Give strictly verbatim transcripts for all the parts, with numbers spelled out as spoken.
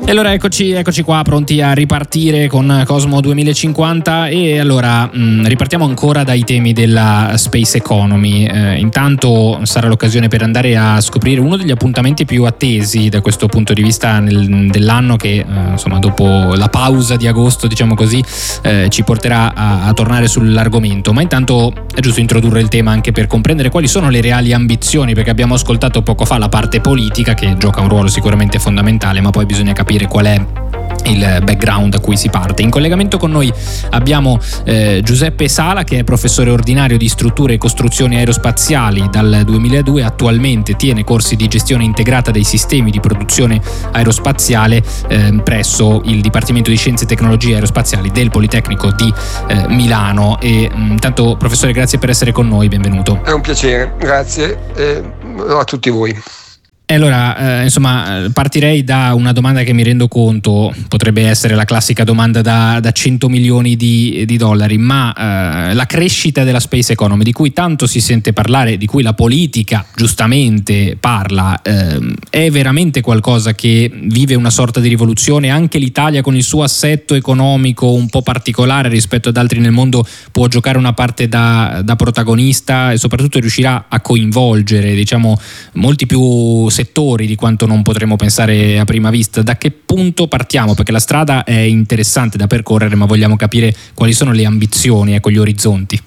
E allora eccoci, eccoci qua pronti a ripartire con Cosmo duemilacinquanta e allora mh, ripartiamo ancora dai temi della space economy. Eh, intanto sarà l'occasione per andare a scoprire uno degli appuntamenti più attesi da questo punto di vista nel, dell'anno che eh, insomma dopo la pausa di agosto, diciamo così, eh, ci porterà a, a tornare sull'argomento. Ma intanto è giusto introdurre il tema anche per comprendere quali sono le reali ambizioni, perché abbiamo ascoltato poco fa la parte politica che gioca un ruolo sicuramente fondamentale, ma poi bisogna capire qual è il background a cui si parte. In collegamento con noi abbiamo eh, Giuseppe Sala, che è professore ordinario di strutture e costruzioni aerospaziali dal duemiladue, attualmente tiene corsi di gestione integrata dei sistemi di produzione aerospaziale eh, presso il Dipartimento di Scienze e Tecnologie Aerospaziali del Politecnico di eh, Milano. E intanto, professore, grazie per essere con noi, benvenuto. È un piacere, grazie eh, a tutti voi. E allora, eh, insomma, partirei da una domanda che mi rendo conto potrebbe essere la classica domanda da, da cento milioni di, di dollari, ma eh, la crescita della space economy, di cui tanto si sente parlare, di cui la politica giustamente parla, eh, è veramente qualcosa che vive una sorta di rivoluzione? Anche l'Italia, con il suo assetto economico un po' particolare rispetto ad altri nel mondo, può giocare una parte da, da protagonista e soprattutto riuscirà a coinvolgere, diciamo, molti più settori di quanto non potremmo pensare a prima vista. Da che punto partiamo? Perché la strada è interessante da percorrere, ma vogliamo capire quali sono le ambizioni, ecco, gli orizzonti.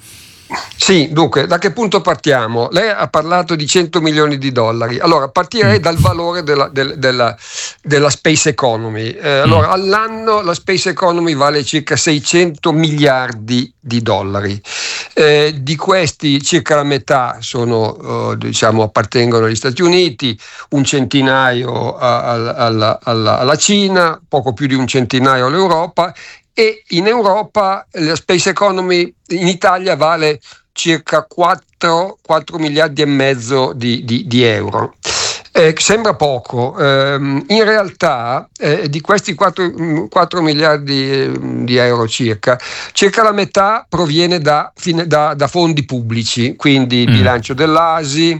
Sì, dunque, da che punto partiamo? Lei ha parlato di cento milioni di dollari. Allora, partirei mm. dal valore della, del, della, della space economy. Eh, allora, mm. all'anno la space economy vale circa seicento miliardi di dollari. Eh, di questi circa la metà sono, eh, diciamo, appartengono agli Stati Uniti, un centinaio a, a, alla, alla, alla Cina, poco più di un centinaio all'Europa. E in Europa la space economy in Italia vale circa quattro miliardi e mezzo di, di, di euro. Eh, sembra poco, eh, in realtà eh, di questi quattro miliardi di euro circa, circa la metà proviene da, da, da fondi pubblici, quindi il mm. bilancio dell'A S I,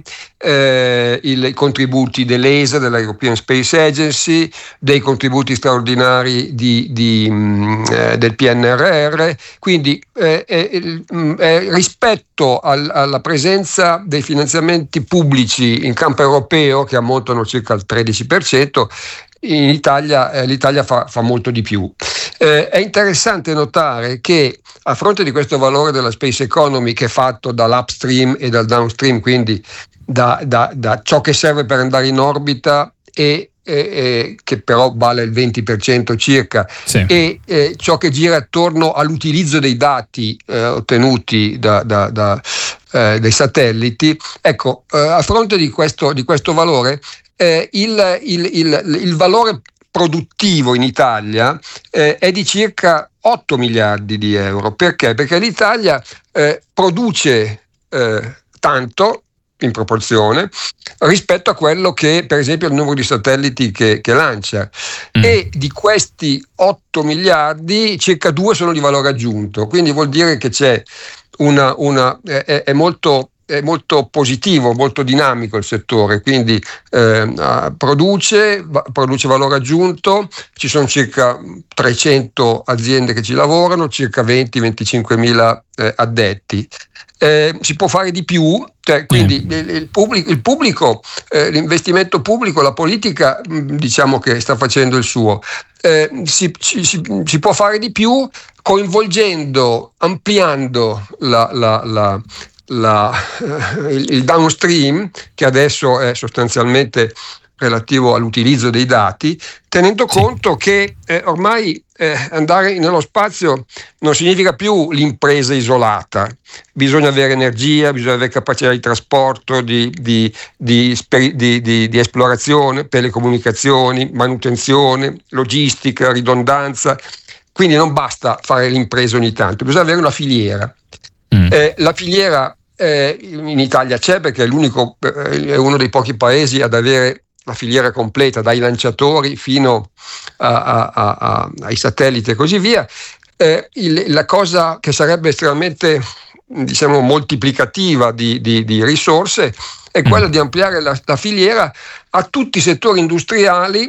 eh, il, i contributi dell'E S A, della European Space Agency, dei contributi straordinari di, di, mh, eh, del P N R R, quindi eh, eh, eh, rispetto al, alla presenza dei finanziamenti pubblici in campo europeo, che ammontano circa al tredici per cento, in Italia eh, l'Italia fa, fa molto di più. Eh, è interessante notare che a fronte di questo valore della space economy, che è fatto dall'upstream e dal downstream, quindi da, da, da ciò che serve per andare in orbita e E, e, che però vale il venti per cento circa, sì. e e ciò che gira attorno all'utilizzo dei dati eh, ottenuti da, da, da, eh, dai satelliti. Ecco, eh, a fronte di questo, di questo valore, eh, il, il, il, il valore produttivo in Italia eh, è di circa otto miliardi di euro. Perché? Perché l'Italia eh, produce eh, tanto in proporzione rispetto a quello che, per esempio, il numero di satelliti che, che lancia, mm. e di questi otto miliardi circa due sono di valore aggiunto, quindi vuol dire che c'è una, una è, è molto è molto positivo, molto dinamico il settore, quindi eh, produce, produce valore aggiunto, ci sono circa trecento aziende che ci lavorano, circa venti venticinque mila eh, addetti. Eh, si può fare di più, cioè, quindi il, il pubblico, il pubblico eh, l'investimento pubblico, la politica mh, diciamo che sta facendo il suo. Eh, si, si, si può fare di più coinvolgendo, ampliando la, la, la, la, il, il downstream, che adesso è sostanzialmente relativo all'utilizzo dei dati, tenendo conto che eh, ormai eh, andare nello spazio non significa più l'impresa isolata, bisogna avere energia, bisogna avere capacità di trasporto, di, di, di, di, di, di esplorazione, telecomunicazioni, manutenzione, logistica, ridondanza, quindi non basta fare l'impresa ogni tanto, bisogna avere una filiera. Mm. Eh, la filiera eh, in Italia c'è, perché è l'unico, è uno dei pochi paesi ad avere la filiera completa, dai lanciatori fino a, a, a, a, ai satelliti e così via. Eh, il, la cosa che sarebbe estremamente, diciamo, moltiplicativa di, di, di risorse è quella di ampliare la, la filiera a tutti i settori industriali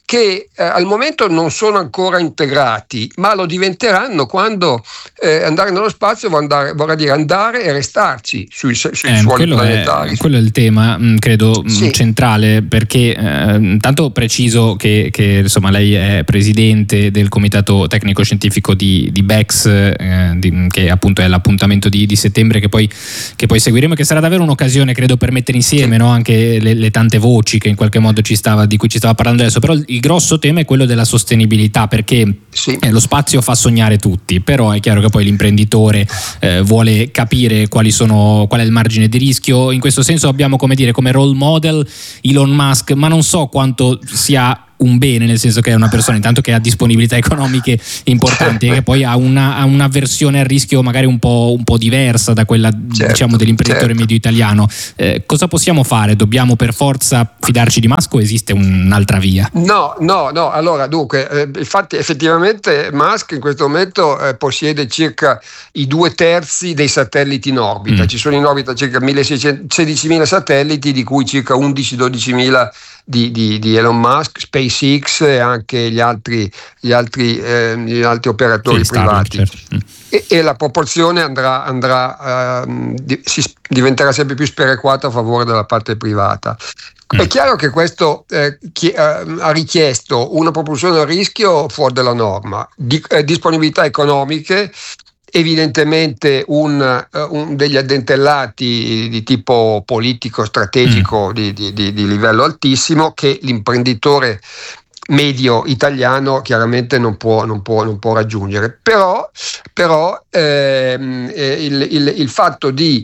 che eh, al momento non sono ancora integrati, ma lo diventeranno quando eh, andare nello spazio vuol andare, vorrà dire andare e restarci sui, sui eh, suoli quello planetari. È, quello è il tema, credo, sì. centrale, perché eh, intanto preciso che, che insomma lei è presidente del comitato tecnico scientifico di, di BECS, eh, di, che appunto è l'appuntamento di, di settembre che poi, che poi seguiremo, che sarà davvero un'occasione, credo, per mettere insieme sì. no, anche le, le tante voci che in qualche modo ci stava, di cui ci stava parlando adesso. Però il grosso tema è quello della sostenibilità, perché sì. eh, lo spazio fa sognare tutti, però è chiaro che poi l'imprenditore eh, vuole capire quali sono, qual è il margine di rischio. In questo senso abbiamo, come dire, come role model Elon Musk, ma non so quanto sia un bene, nel senso che è una persona intanto che ha disponibilità economiche importanti e che poi ha una, ha una versione al rischio magari un po', un po' diversa da quella certo, diciamo dell'imprenditore certo. medio italiano. Eh, cosa possiamo fare? Dobbiamo per forza fidarci di Musk o esiste un'altra via? No, no, no. Allora, dunque, eh, infatti effettivamente Musk in questo momento eh, possiede circa i due terzi dei satelliti in orbita. Mm. Ci sono in orbita circa sedicimila satelliti, di cui circa undici dodicimila Di, di, di Elon Musk, SpaceX e anche gli altri, gli altri, eh, gli altri operatori sì, privati. Starlink, certo. e, e la proporzione andrà, andrà uh, di, si diventerà sempre più sperequata a favore della parte privata. Mm. È chiaro che questo eh, chi, eh, ha richiesto una propulsione a rischio fuori dalla norma, di, eh, disponibilità economiche, evidentemente un, un degli addentellati di tipo politico, strategico mm. di, di, di livello altissimo, che l'imprenditore medio italiano chiaramente non può, non può, non può raggiungere. Però, però ehm, il, il, il fatto di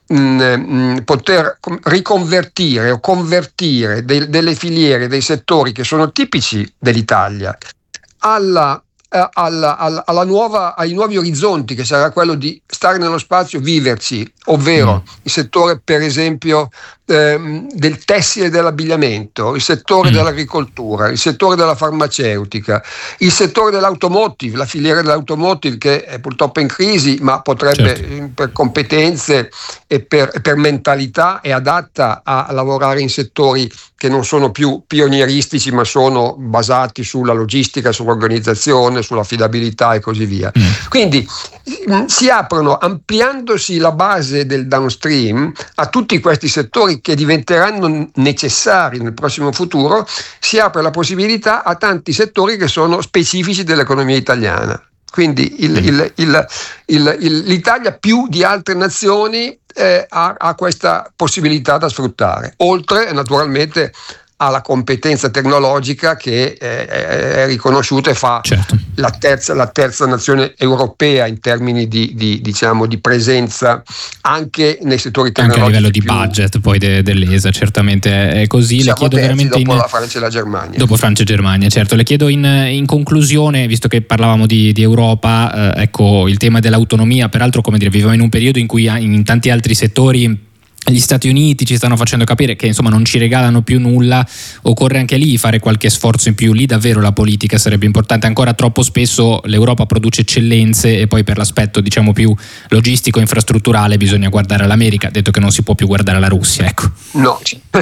mh, poter riconvertire o convertire de, delle filiere, dei settori che sono tipici dell'Italia alla Alla, alla, alla nuova, ai nuovi orizzonti, che sarà quello di stare nello spazio, viverci, ovvero mm. il settore per esempio ehm, del tessile e dell'abbigliamento, il settore mm. dell'agricoltura, il settore della farmaceutica, il settore dell'automotive, la filiera dell'automotive che è purtroppo in crisi, ma potrebbe certo. per competenze e per, per mentalità è adatta a lavorare in settori che non sono più pionieristici, ma sono basati sulla logistica, sull'organizzazione, sull'affidabilità e così via. Mm. Quindi si aprono, ampliandosi la base del downstream a tutti questi settori che diventeranno necessari nel prossimo futuro, si apre la possibilità a tanti settori che sono specifici dell'economia italiana. Quindi il, mm. il, il, il, il, l'Italia più di altre nazioni eh, ha, ha questa possibilità da sfruttare, oltre naturalmente alla competenza tecnologica che è, è riconosciuta e fa certo. la, terza, la terza nazione europea in termini di, di, diciamo, di presenza anche nei settori tecnologici. Anche a livello di più... budget poi de, dell'E S A, certamente è così. Siamo le chiedo terzi veramente dopo in... la Francia e la Germania. Dopo Francia e Germania, certo. Le chiedo in, in conclusione, visto che parlavamo di, di Europa, eh, ecco il tema dell'autonomia, peraltro come dire, viviamo in un periodo in cui in tanti altri settori gli Stati Uniti ci stanno facendo capire che insomma non ci regalano più nulla, occorre anche lì fare qualche sforzo in più. Lì davvero la politica sarebbe importante. Ancora troppo spesso l'Europa produce eccellenze e poi per l'aspetto diciamo più logistico infrastrutturale bisogna guardare all'America, detto che non si può più guardare alla Russia, ecco. No,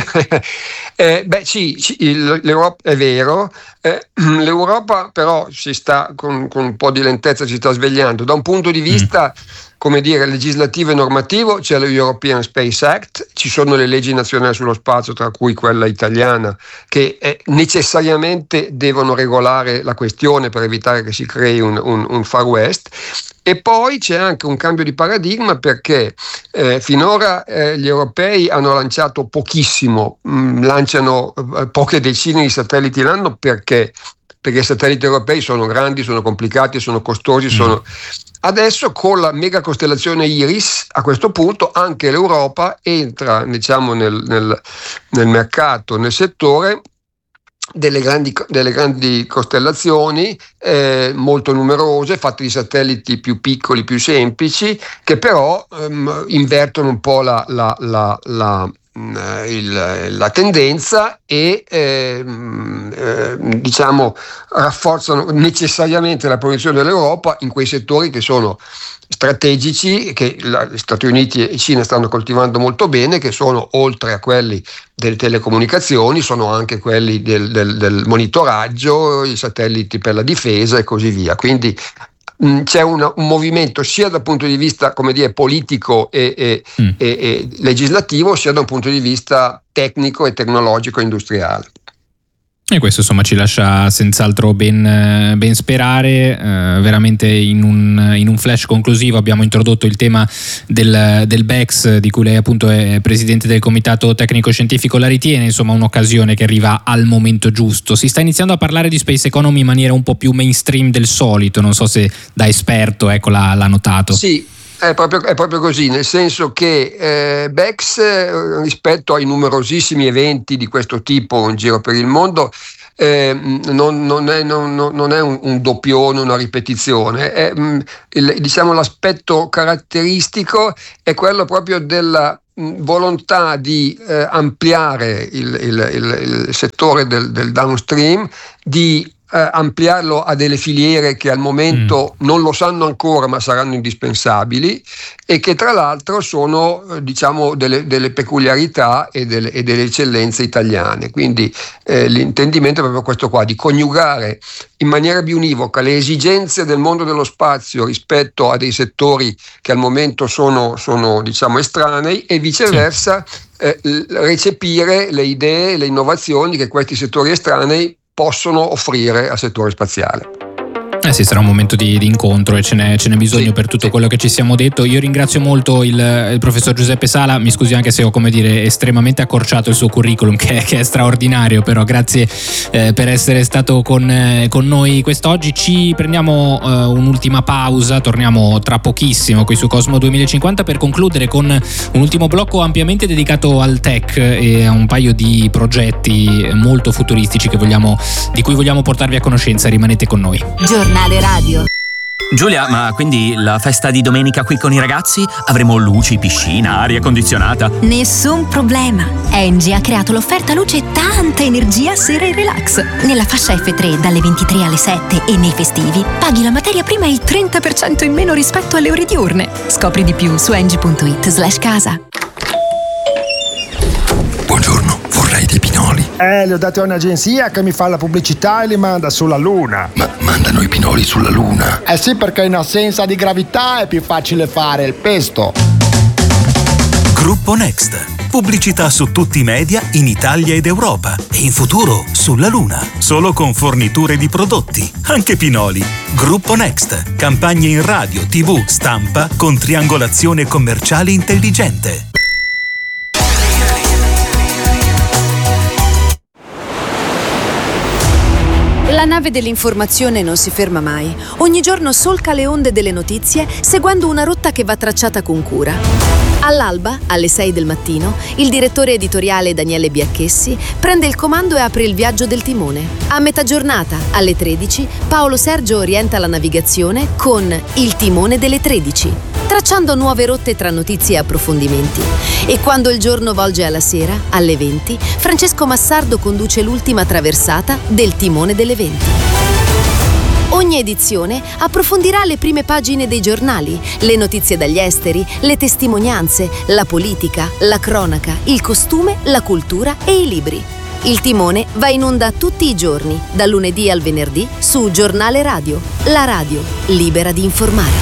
eh, beh sì, sì, l'Europa è vero, eh, l'Europa però si sta con, con un po' di lentezza si sta svegliando da un punto di vista mm. come dire, legislativo e normativo. C'è lo European Space Act, ci sono le leggi nazionali sullo spazio, tra cui quella italiana, che eh, necessariamente devono regolare la questione per evitare che si crei un, un, un Far West. E poi c'è anche un cambio di paradigma, perché eh, finora eh, gli europei hanno lanciato pochissimo, mh, lanciano eh, poche decine di satelliti l'anno, perché perché i satelliti europei sono grandi, sono complicati, sono costosi, sono... Adesso con la mega costellazione Iris, a questo punto anche l'Europa entra, diciamo, nel, nel, nel mercato, nel settore delle grandi, delle grandi costellazioni eh, molto numerose, fatte di satelliti più piccoli, più semplici, che però ehm, invertono un po' la, la, la, la Il, la tendenza e eh, eh, diciamo rafforzano necessariamente la posizione dell'Europa in quei settori che sono strategici che la, gli Stati Uniti e Cina stanno coltivando molto bene, che sono, oltre a quelli delle telecomunicazioni, sono anche quelli del, del, del monitoraggio, i satelliti per la difesa e così via. Quindi mh, c'è una, un movimento sia dal punto di vista, come dire, politico e, e, mm. e, e legislativo, sia da un punto di vista tecnico e tecnologico e industriale. E questo insomma ci lascia senz'altro ben, ben sperare. Eh, veramente in un, in un flash conclusivo abbiamo introdotto il tema del, del B E C S, di cui lei appunto è presidente del comitato tecnico scientifico. La ritiene insomma un'occasione che arriva al momento giusto? Si sta iniziando a parlare di space economy in maniera un po' più mainstream del solito, non so se da esperto ecco l'ha, l'ha notato. Sì. È proprio, è proprio così, nel senso che eh, B E C S, eh, rispetto ai numerosissimi eventi di questo tipo in giro per il mondo, eh, non, non è, non, non è un, un doppione, una ripetizione. È, mh, il, diciamo, l'aspetto caratteristico è quello proprio della mh, volontà di eh, ampliare il, il, il, il settore del, del downstream, di Eh, ampliarlo a delle filiere che al momento mm. non lo sanno ancora ma saranno indispensabili, e che tra l'altro sono eh, diciamo delle, delle peculiarità e delle, e delle eccellenze italiane. Quindi eh, l'intendimento è proprio questo qua, di coniugare in maniera biunivoca le esigenze del mondo dello spazio rispetto a dei settori che al momento sono, sono diciamo estranei, e viceversa sì. eh, recepire le idee, le innovazioni che questi settori estranei possono offrire al settore spaziale. Eh sì, sarà un momento di, di incontro e ce n'è, ce n'è bisogno sì, per tutto sì. quello che ci siamo detto. Io ringrazio molto il, il professor Giuseppe Sala, mi scusi anche se ho, come dire, estremamente accorciato il suo curriculum, che, che è straordinario, però grazie eh, per essere stato con, eh, con noi quest'oggi. Ci prendiamo eh, un'ultima pausa, torniamo tra pochissimo qui su Cosmo duemilacinquanta per concludere con un ultimo blocco ampiamente dedicato al tech e a un paio di progetti molto futuristici che vogliamo, di cui vogliamo portarvi a conoscenza. Rimanete con noi. Giornale Radio. Giulia, ma quindi la festa di domenica qui con i ragazzi? Avremo luci, piscina, aria condizionata? Nessun problema. Engie ha creato l'offerta luce e tanta energia sera e relax. Nella fascia F tre dalle ventitré alle sette e nei festivi paghi la materia prima il trenta per cento in meno rispetto alle ore diurne. Scopri di più su engie.it slash casa. Buongiorno, vorrei dei pinoli. Eh, li ho dati a un'agenzia che mi fa la pubblicità e li manda sulla Luna. Ma mandano i pinoli sulla Luna? Eh sì, perché in assenza di gravità è più facile fare il pesto. Gruppo Next. Pubblicità su tutti i media in Italia ed Europa. E in futuro sulla Luna. Solo con forniture di prodotti. Anche pinoli. Gruppo Next. Campagne in radio, tivù, stampa con triangolazione commerciale intelligente. La nave dell'informazione non si ferma mai. Ogni giorno solca le onde delle notizie seguendo una rotta che va tracciata con cura. All'alba, alle sei del mattino, il direttore editoriale Daniele Biacchessi prende il comando e apre il viaggio del timone. A metà giornata, alle tredici, Paolo Sergio orienta la navigazione con Il timone delle tredici, tracciando nuove rotte tra notizie e approfondimenti. E quando il giorno volge alla sera, alle venti, Francesco Massardo conduce l'ultima traversata del timone delle venti. Ogni edizione approfondirà le prime pagine dei giornali, le notizie dagli esteri, le testimonianze, la politica, la cronaca, il costume, la cultura e i libri. Il timone va in onda tutti i giorni, dal lunedì al venerdì, su Giornale Radio, la radio libera di informare.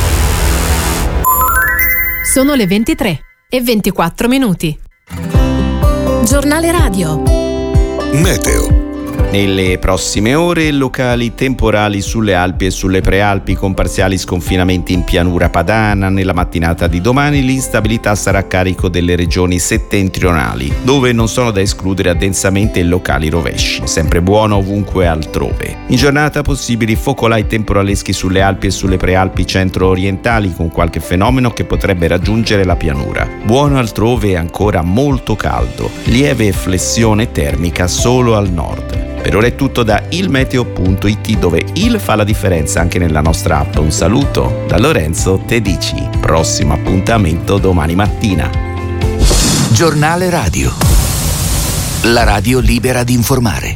Sono le ventitré e ventiquattro minuti. Giornale Radio. Meteo. Nelle prossime ore locali temporali sulle Alpi e sulle Prealpi con parziali sconfinamenti in pianura padana. Nella mattinata di domani l'instabilità sarà a carico delle regioni settentrionali, dove non sono da escludere addensamente locali rovesci. Sempre buono ovunque altrove. In giornata possibili focolai temporaleschi sulle Alpi e sulle Prealpi centro-orientali con qualche fenomeno che potrebbe raggiungere la pianura. Buono altrove e ancora molto caldo. Lieve flessione termica solo al nord. Per ora è tutto da ilmeteo punto it, dove il fa la differenza anche nella nostra app. Un saluto da Lorenzo Tedici. Prossimo appuntamento domani mattina. Giornale Radio. La radio libera di informare.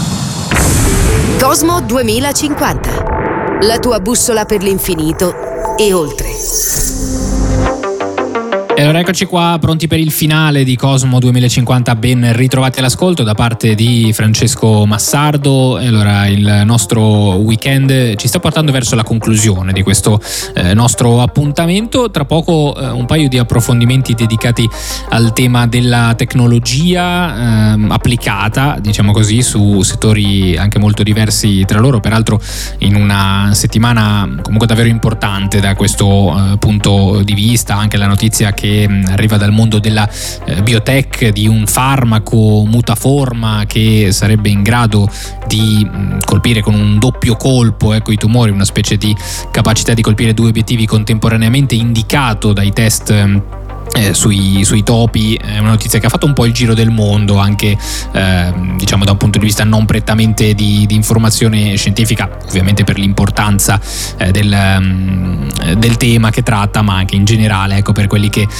Cosmo duemilacinquanta. La tua bussola per l'infinito e oltre. E allora eccoci qua, pronti per il finale di Cosmo duemilacinquanta, ben ritrovati all'ascolto da parte di Francesco Massardo. E allora il nostro weekend ci sta portando verso la conclusione di questo eh, nostro appuntamento. Tra poco eh, un paio di approfondimenti dedicati al tema della tecnologia eh, applicata, diciamo così, su settori anche molto diversi tra loro, peraltro in una settimana comunque davvero importante da questo eh, punto di vista. Anche la notizia che che arriva dal mondo della eh, biotech, di un farmaco mutaforma che sarebbe in grado di mh, colpire con un doppio colpo ecco, i tumori, una specie di capacità di colpire due obiettivi contemporaneamente, indicato dai test mh, Eh, sui, sui topi. È una notizia che ha fatto un po' il giro del mondo, anche eh, diciamo da un punto di vista non prettamente di, di informazione scientifica, ovviamente per l'importanza eh, del, um, del tema che tratta, ma anche in generale ecco, per quelli che,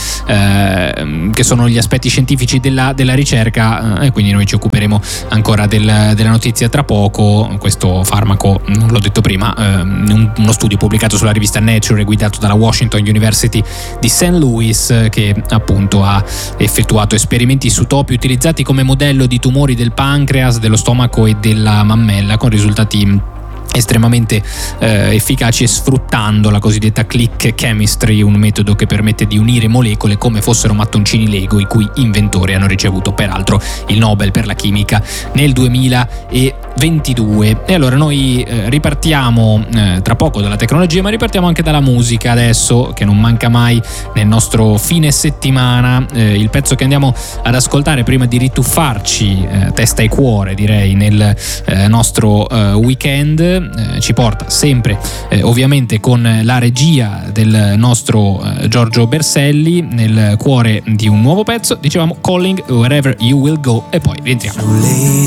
eh, che sono gli aspetti scientifici della, della ricerca eh, e quindi noi ci occuperemo ancora del, della notizia tra poco. Questo farmaco, non l'ho detto prima, eh, un, uno studio pubblicato sulla rivista Nature guidato dalla Washington University di Saint Louis, che appunto ha effettuato esperimenti su topi utilizzati come modello di tumori del pancreas, dello stomaco e della mammella, con risultati estremamente eh, efficaci, e sfruttando la cosiddetta click chemistry, un metodo che permette di unire molecole come fossero mattoncini Lego, i cui inventori hanno ricevuto peraltro il Nobel per la chimica nel duemilaventidue. E allora noi eh, ripartiamo eh, tra poco dalla tecnologia, ma ripartiamo anche dalla musica adesso, che non manca mai nel nostro fine settimana. Eh, il pezzo che andiamo ad ascoltare prima di rituffarci eh, testa e cuore, direi, nel eh, nostro eh, weekend Eh, ci porta sempre eh, ovviamente con la regia del nostro eh, Giorgio Berselli, nel cuore di un nuovo pezzo, dicevamo Calling Wherever You Will Go, e poi rientriamo.